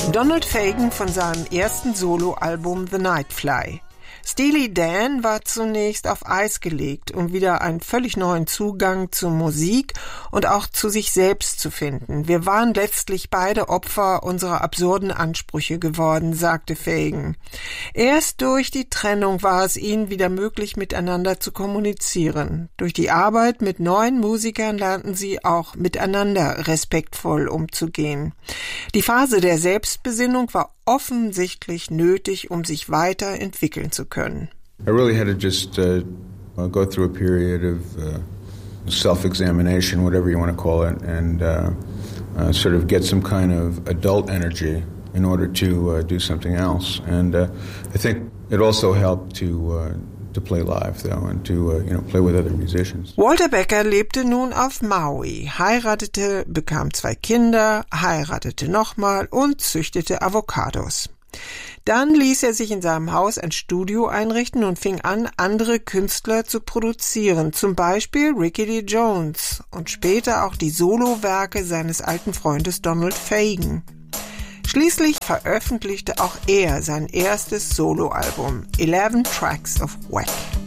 Donald Fagen von seinem ersten Soloalbum The Nightfly. Steely Dan war zunächst auf Eis gelegt, um wieder einen völlig neuen Zugang zur Musik und auch zu sich selbst zu finden. Wir waren letztlich beide Opfer unserer absurden Ansprüche geworden, sagte Fagen. Erst durch die Trennung war es ihnen wieder möglich, miteinander zu kommunizieren. Durch die Arbeit mit neuen Musikern lernten sie auch miteinander respektvoll umzugehen. Die Phase der Selbstbesinnung war offensichtlich nötig, um sich weiterentwickeln zu können. I really had to just go through a period of self-examination, whatever you want to call it, and sort of get some kind of adult energy in order to do something else. And I think it also helped to play live, though, and to play with other musicians. Walter Becker lebte nun auf Maui, heiratete, bekam 2 Kinder, heiratete nochmal und züchtete Avocados. Dann ließ er sich in seinem Haus ein Studio einrichten und fing an, andere Künstler zu produzieren, zum Beispiel Ricky Lee Jones und später auch die Solowerke seines alten Freundes Donald Fagen. Schließlich veröffentlichte auch er sein erstes Soloalbum, 11 Tracks of Wack.